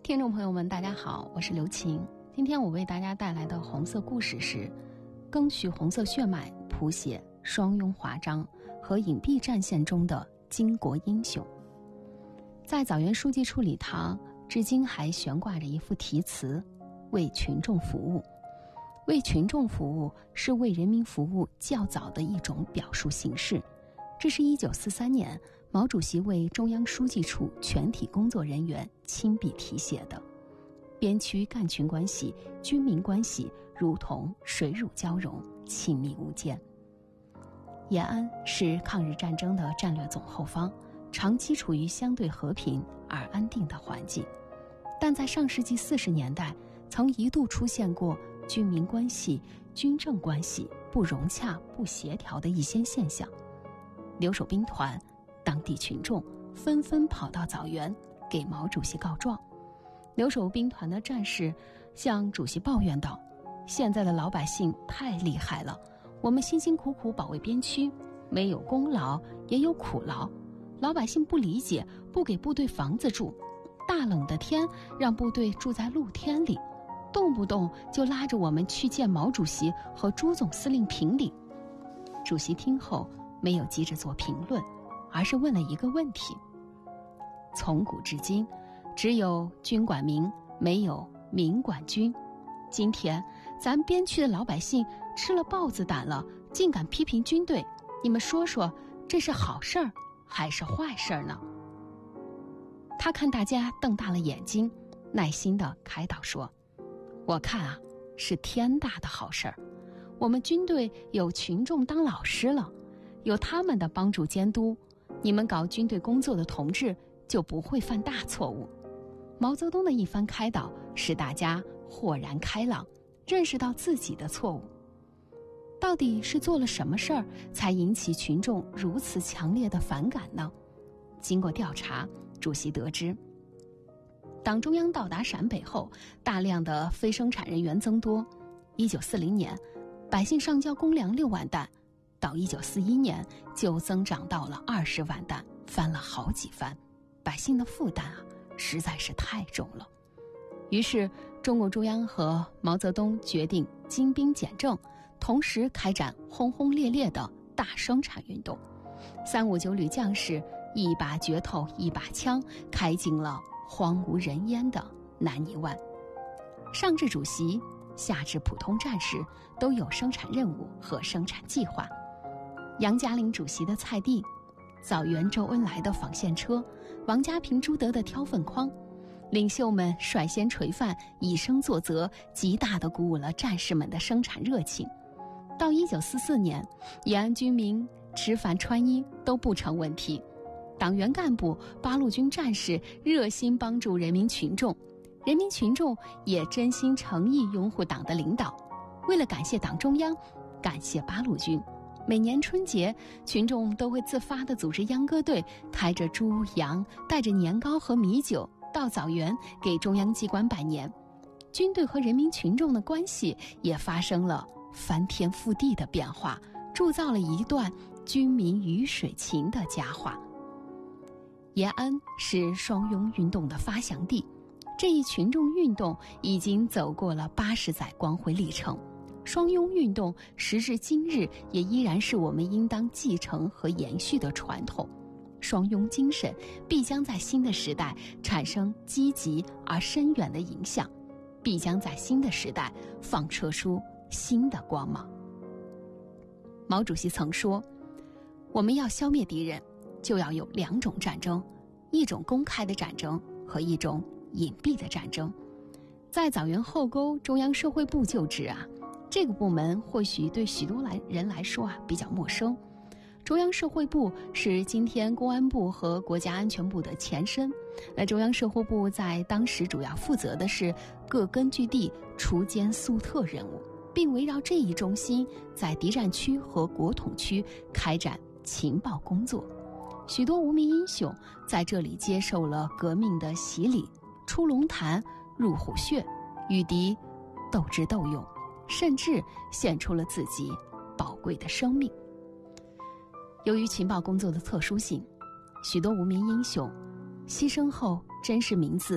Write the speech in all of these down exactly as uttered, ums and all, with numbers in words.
听众朋友们大家好，我是刘晴。今天我为大家带来的红色故事是赓续红色血脉，谱写双庸华章和隐蔽战线中的巾帼英雄。在枣园书记处礼堂至今还悬挂着一副题词，为群众服务。为群众服务是为人民服务较早的一种表述形式，这是一九四三年毛主席为中央书记处全体工作人员亲笔题写的。边区干群关系、军民关系如同水乳交融，亲密无间。延安是抗日战争的战略总后方，长期处于相对和平而安定的环境，但在上世纪四十年代曾一度出现过军民关系、军政关系不融洽、不协调的一些现象。留守兵团、当地群众纷纷跑到枣园给毛主席告状。留守兵团的战士向主席抱怨道：现在的老百姓太厉害了，我们辛辛苦苦保卫边区，没有功劳也有苦劳，老百姓不理解，不给部队房子住，大冷的天让部队住在露天里，动不动就拉着我们去见毛主席和朱总司令评理。主席听后没有急着做评论，而是问了一个问题：从古至今，只有军管民，没有民管军。今天咱边区的老百姓吃了豹子胆了，竟敢批评军队，你们说说，这是好事儿还是坏事儿呢？他看大家瞪大了眼睛，耐心地开导说：我看啊，是天大的好事儿。我们军队有群众当老师了，有他们的帮助监督，你们搞军队工作的同志就不会犯大错误。毛泽东的一番开导使大家豁然开朗，认识到自己的错误。到底是做了什么事儿才引起群众如此强烈的反感呢？经过调查，主席得知，党中央到达陕北后，大量的非生产人员增多。一九四零年，百姓上交公粮六万担，到一九四一年就增长到了二十万担，翻了好几番。百姓的负担啊，实在是太重了。于是，中共中央和毛泽东决定精兵简政，同时开展轰轰烈烈的大生产运动。三五九旅将士一把镢头一把枪，开进了荒无人烟的南泥湾。上至主席，下至普通战士，都有生产任务和生产计划。杨家岭主席的菜地，枣园周恩来的纺线车，王家平、朱德的挑粪筐，领袖们率先垂范，以身作则，极大地鼓舞了战士们的生产热情。到一九四四年，延安军民吃饭穿衣都不成问题，党员干部、八路军战士热心帮助人民群众，人民群众也真心诚意拥护党的领导。为了感谢党中央，感谢八路军，每年春节，群众都会自发地组织秧歌队，抬着猪羊，带着年糕和米酒到枣园给中央机关拜年。军队和人民群众的关系也发生了翻天覆地的变化，铸造了一段军民鱼水情的佳话。延安是双庸运动的发祥地，这一群众运动已经走过了八十载光辉历程。双庸运动时至今日也依然是我们应当继承和延续的传统。双庸精神必将在新的时代产生积极而深远的影响，必将在新的时代放射出新的光芒。毛主席曾说，我们要消灭敌人，就要有两种战争，一种公开的战争和一种隐蔽的战争。在枣园后沟中央社会部就职啊，这个部门或许对许多来人来说啊比较陌生。中央社会部是今天公安部和国家安全部的前身。那中央社会部在当时主要负责的是各根据地锄奸肃特任务，并围绕这一中心在敌占区和国统区开展情报工作。许多无名英雄在这里接受了革命的洗礼，出龙潭、入虎穴，与敌斗智斗勇，甚至献出了自己宝贵的生命。由于情报工作的特殊性，许多无名英雄牺牲后真实名字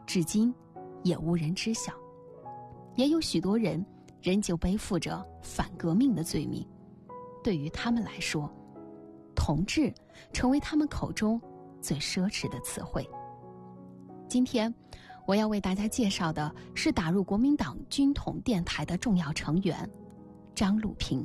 至今也无人知晓。也有许多人仍旧背负着反革命的罪名，对于他们来说，同志成为他们口中最奢侈的词汇。今天我要为大家介绍的是打入国民党军统电台的重要成员张路平。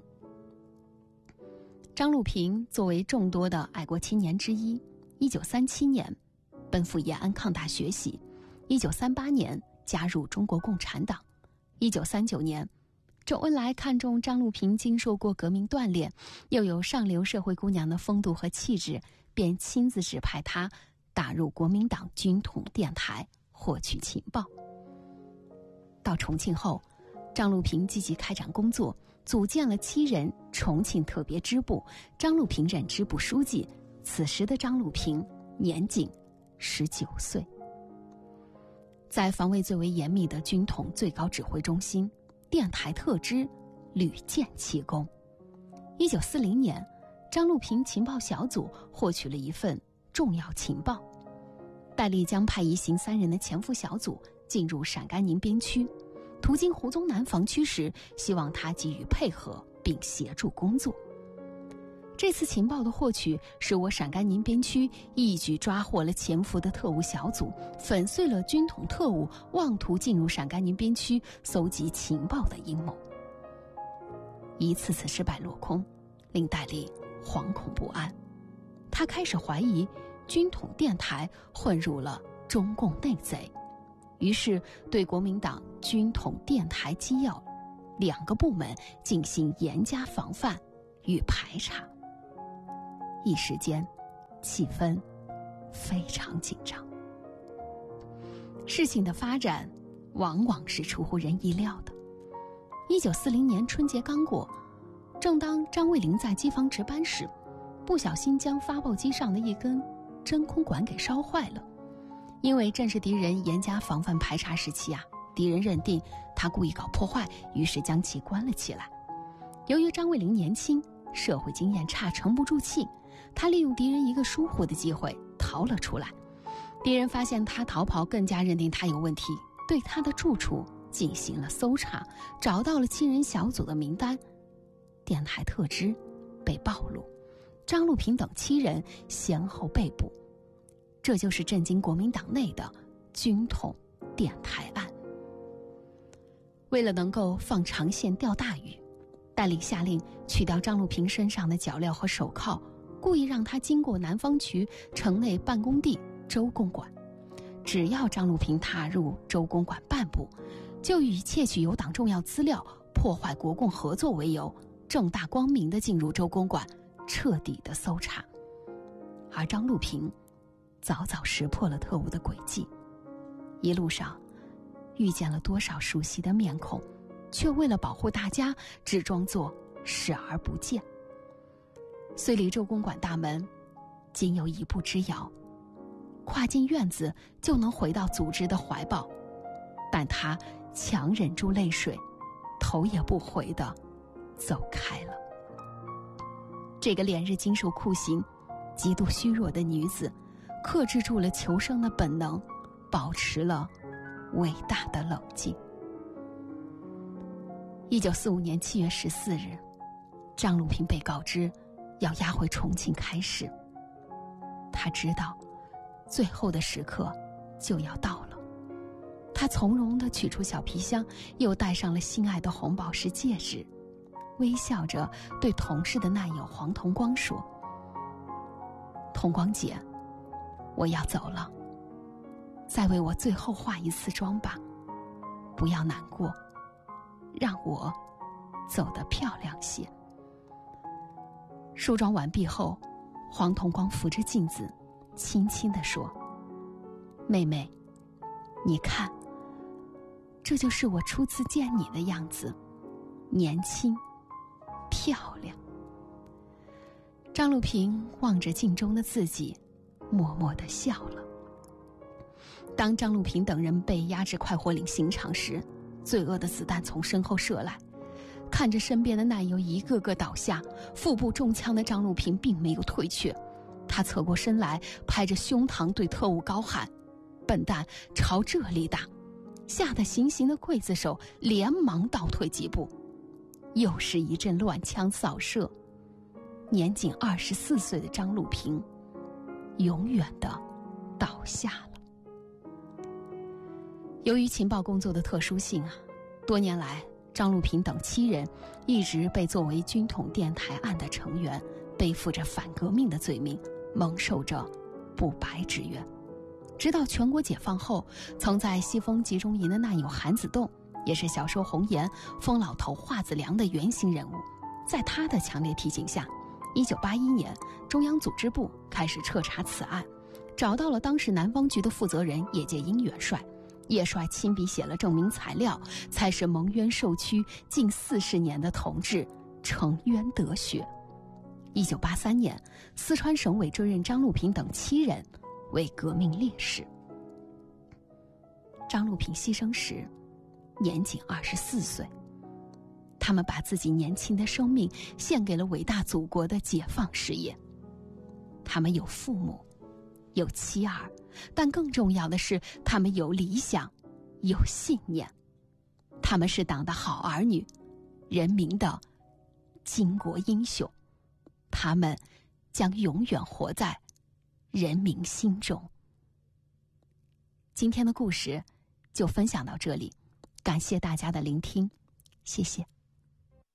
张路平作为众多的爱国青年之一，一九三七年奔赴延安抗大学习，一九三八年加入中国共产党，一九三九年周恩来看中张路平经受过革命锻炼，又有上流社会姑娘的风度和气质，便亲自指派他打入国民党军统电台获取情报。到重庆后，张路平积极开展工作，组建了七人重庆特别支部，张路平任支部书记。此时的张路平年仅十九岁。在防卫最为严密的军统最高指挥中心，电台特支屡建奇功。一九四零年，张路平情报小组获取了一份重要情报，戴笠将派一行三人的潜伏小组进入陕甘宁边区，途经胡宗南防区时，希望他给予配合并协助工作。这次情报的获取使我陕甘宁边区一举抓获了潜伏的特务小组，粉碎了军统特务妄图进入陕甘宁边区搜集情报的阴谋。一次次失败落空，令戴笠惶恐不安，他开始怀疑军统电台混入了中共内贼，于是对国民党军统电台机要两个部门进行严加防范与排查。一时间，气氛非常紧张。事情的发展往往是出乎人意料的。一九四零年春节刚过，正当张卫林在机房值班时，不小心将发报机上的一根真空管给烧坏了。因为正是敌人严加防范排查时期啊，敌人认定他故意搞破坏，于是将其关了起来。由于张卫林年轻，社会经验差，沉不住气，他利用敌人一个疏忽的机会逃了出来。敌人发现他逃跑，更加认定他有问题，对他的住处进行了搜查，找到了七人小组的名单，电台特支被暴露，张路平等七人先后被捕。这就是震惊国民党内的军统电台案。为了能够放长线钓大鱼，戴笠下令取掉张路平身上的脚镣和手铐，故意让他经过南方渠城内办公地周公馆。只要张路平踏入周公馆半步，就以窃取有党重要资料、破坏国共合作为由，正大光明地进入周公馆，彻底的搜查。而张路平早早识破了特务的诡计，一路上遇见了多少熟悉的面孔，却为了保护大家，只装作视而不见。虽离周公馆大门仅有一步之遥，跨进院子就能回到组织的怀抱，但他强忍住泪水，头也不回地走开了。这个连日经受酷刑、极度虚弱的女子，克制住了求生的本能，保持了伟大的冷静。一九四五年七月十四日，张路平被告知要押回重庆开审。他知道最后的时刻就要到了，他从容地取出小皮箱，又戴上了心爱的红宝石戒指，微笑着对同事的难友黄同光说：“同光姐，我要走了，再为我最后化一次妆吧，不要难过，让我走得漂亮些。”梳妆完毕后，黄同光扶着镜子轻轻地说：“妹妹，你看，这就是我初次见你的样子，年轻漂亮。”张路平望着镜中的自己，默默地笑了。当张路平等人被押至快活岭刑场时，罪恶的子弹从身后射来，看着身边的难友一个个倒下，腹部中枪的张路平并没有退却，他侧过身来，拍着胸膛对特务高喊：“ 笨蛋朝这里打，吓得行刑的刽子手连忙倒退几步。又是一阵乱枪扫射，年仅二十四岁的张路平永远的倒下了。由于情报工作的特殊性啊，多年来张路平等七人一直被作为军统电台案的成员，背负着反革命的罪名，蒙受着不白之冤。直到全国解放后，曾在西风集中营的难友韩子栋，也是小说《红颜》疯老头华子良的原型人物。在他的强烈提醒下，一九八一年中央组织部开始彻查此案，找到了当时南方局的负责人叶剑英元帅。叶帅亲笔写了证明材料，才使蒙冤受屈近四十年的同志沉冤得雪。一九八三年，四川省委追认张路平等七人为革命烈士。张路平牺牲时年仅二十四岁，他们把自己年轻的生命献给了伟大祖国的解放事业。他们有父母，有妻儿，但更重要的是，他们有理想，有信念。他们是党的好儿女，人民的巾帼英雄。他们将永远活在人民心中。今天的故事就分享到这里，感谢大家的聆听，谢谢。